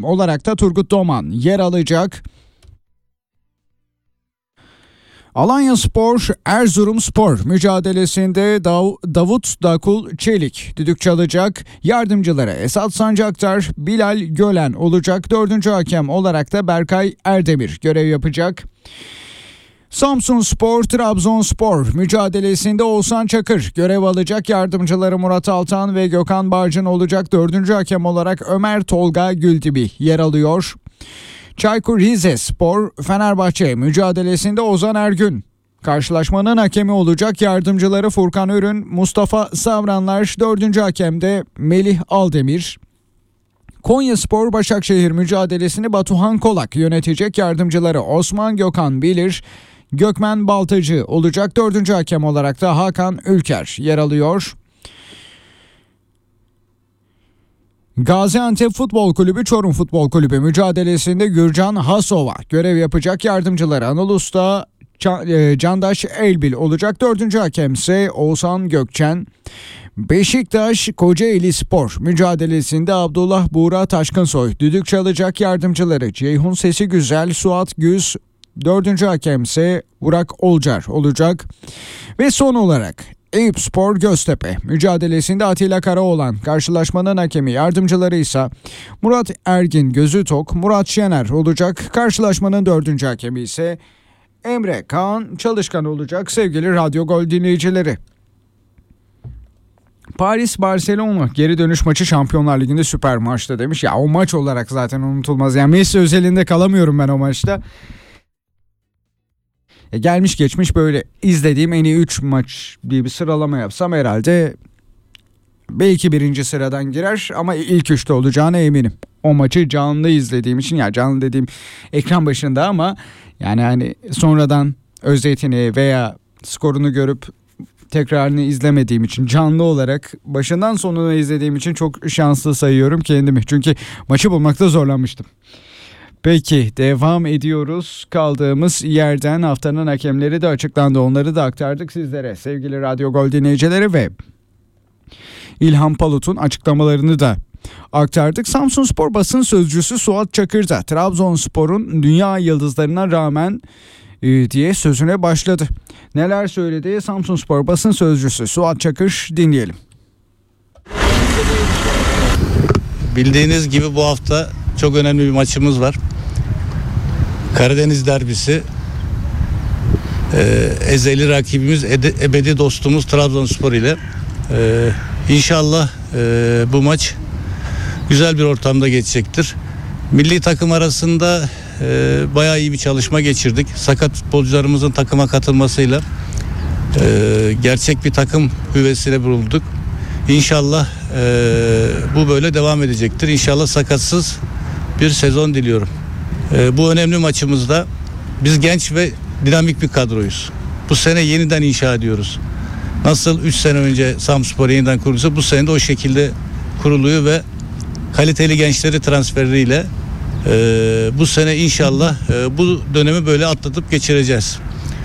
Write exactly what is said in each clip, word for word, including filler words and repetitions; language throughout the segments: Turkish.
olarak da Turgut Doman yer alacak. Alanyaspor Erzurumspor mücadelesinde Dav- Davut Dakul Çelik düdük çalacak. Yardımcıları Esat Sancaktar, Bilal Gölen olacak. Dördüncü hakem olarak da Berkay Erdemir görev yapacak. Samsunspor Trabzonspor mücadelesinde Oğuzhan Çakır görev alacak. Yardımcıları Murat Altan ve Gökhan Barcın olacak. Dördüncü hakem olarak Ömer Tolga Güldibi yer alıyor. Çaykur Rizespor Fenerbahçe mücadelesinde Ozan Ergün karşılaşmanın hakemi olacak. Yardımcıları Furkan Ürün, Mustafa Savranlar, dördüncü hakemde Melih Aldemir. Konyaspor Başakşehir mücadelesini Batuhan Kolak yönetecek. Yardımcıları Osman Gökhan Bilir, Gökmen Baltacı olacak. Dördüncü hakem olarak da Hakan Ülker yer alıyor. Gaziantep Futbol Kulübü Çorum Futbol Kulübü mücadelesinde Gürcan Hasova görev yapacak. Yardımcıları Anıl Usta, Candaş Elbil olacak. Dördüncü hakem ise Oğuzhan Gökçen. Beşiktaş Kocaeli Spor mücadelesinde Abdullah Buğra Taşkınsoy düdük çalacak. Yardımcıları Ceyhun Sesi Güzel, Suat Güz. Dördüncü hakem ise Burak Olcar olacak. Ve son olarak Eyüpspor Göztepe mücadelesinde Atilla Karaoğlan karşılaşmanın hakemi, yardımcıları ise Murat Ergin Gözütok, Murat Şener olacak. Karşılaşmanın dördüncü hakemi ise Emre Kaan Çalışkan olacak sevgili Radyo Gol dinleyicileri. Paris Barcelona geri dönüş maçı Şampiyonlar Ligi'nde süper maçtı demiş. Ya o maç olarak zaten unutulmaz. Yani Messi özelinde kalamıyorum ben o maçta. E gelmiş geçmiş böyle izlediğim en iyi üç maç diye bir sıralama yapsam herhalde belki birinci sıradan girer ama ilk üçte olacağına eminim. O maçı canlı izlediğim için, ya canlı dediğim ekran başında ama yani hani sonradan özetini veya skorunu görüp tekrarını izlemediğim için, canlı olarak başından sonuna izlediğim için çok şanslı sayıyorum kendimi. Çünkü maçı bulmakta zorlanmıştım. Peki devam ediyoruz. Kaldığımız yerden haftanın hakemleri de açıklandı. Onları da aktardık sizlere sevgili Radyo Gol dinleyicileri ve İlhan Palut'un açıklamalarını da aktardık. Samsunspor basın sözcüsü Suat Çakır da Trabzonspor'un dünya yıldızlarına rağmen e, diye sözüne başladı. Neler söyledi Samsunspor basın sözcüsü Suat Çakır, dinleyelim. Bildiğiniz gibi bu hafta çok önemli bir maçımız var. Karadeniz derbisi. Ee, ezeli rakibimiz, ede, ebedi dostumuz Trabzonspor ile. Ee, İnşallah e, bu maç güzel bir ortamda geçecektir. Milli takım arasında e, bayağı iyi bir çalışma geçirdik. Sakat futbolcularımızın takıma katılmasıyla e, gerçek bir takım hüvesine burulduk. İnşallah e, bu böyle devam edecektir. İnşallah sakatsız bir sezon diliyorum. E, bu önemli maçımızda biz genç ve dinamik bir kadroyuz. Bu sene yeniden inşa ediyoruz. Nasıl üç sene önce Samspor yeniden kurulsa, bu sene de o şekilde kuruluyor ve kaliteli gençleri transferiyle e, bu sene inşallah e, bu dönemi böyle atlatıp geçireceğiz.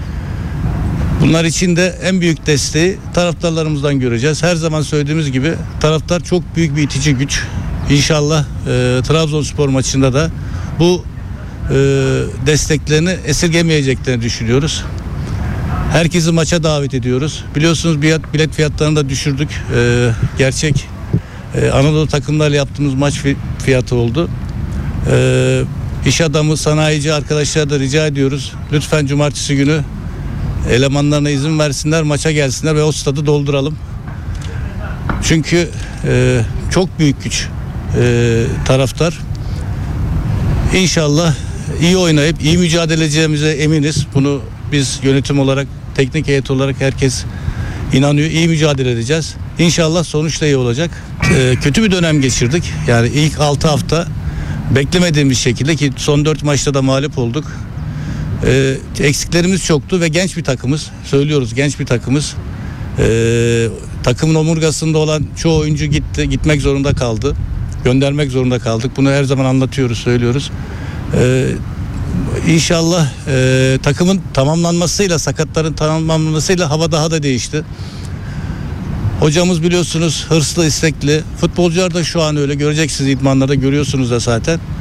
Bunlar için de en büyük desteği taraftarlarımızdan göreceğiz. Her zaman söylediğimiz gibi taraftar çok büyük bir itici güç. İnşallah e, Trabzonspor maçında da bu e, desteklerini esirgemeyeceklerini düşünüyoruz. Herkesi maça davet ediyoruz. Biliyorsunuz bilet, bilet fiyatlarını da düşürdük. E, gerçek e, Anadolu takımlarıyla yaptığımız maç fiyatı oldu. E, iş adamı, sanayici arkadaşlara da rica ediyoruz. Lütfen cumartesi günü elemanlarına izin versinler, maça gelsinler ve o stadı dolduralım. Çünkü e, çok büyük güç e, taraftar. İnşallah iyi oynayıp iyi mücadele edeceğimize eminiz. Bunu biz yönetim olarak, teknik heyet olarak herkes inanıyor. İyi mücadele edeceğiz. İnşallah sonuç da iyi olacak. E, kötü bir dönem geçirdik. Yani ilk altı hafta beklemediğimiz şekilde, ki son dört maçta da mağlup olduk. Ee, eksiklerimiz çoktu ve genç bir takımız, söylüyoruz genç bir takımız. Ee, takımın omurgasında olan çoğu oyuncu gitti, gitmek zorunda kaldı, göndermek zorunda kaldık. Bunu her zaman anlatıyoruz, söylüyoruz. Ee, İnşallah e, takımın tamamlanmasıyla, sakatların tamamlanmasıyla hava daha da değişti. Hocamız biliyorsunuz hırslı, istekli. Futbolcular da şu an öyle, göreceksiniz idmanlarda, görüyorsunuz da zaten.